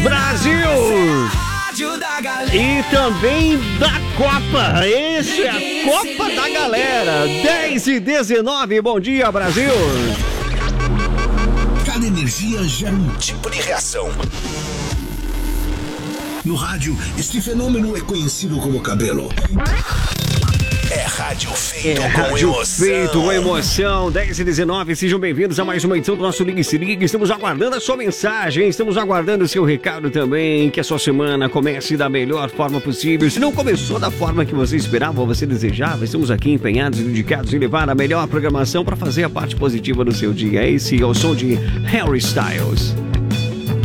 Brasil! E também da Copa. Esse é a Copa da Galera. 10h19, bom dia, Brasil! Cada energia gera um tipo de reação. No rádio, este fenômeno é conhecido como cabelo. É rádio feito com emoção. Feito com emoção. 10h19, sejam bem-vindos a mais uma edição do nosso Ligue Se Ligue. Estamos aguardando a sua mensagem, estamos aguardando o seu recado também. Que a sua semana comece da melhor forma possível. Se não começou da forma que você esperava ou você desejava, estamos aqui empenhados e dedicados em levar a melhor programação para fazer a parte positiva do seu dia. Esse é o som de Harry Styles.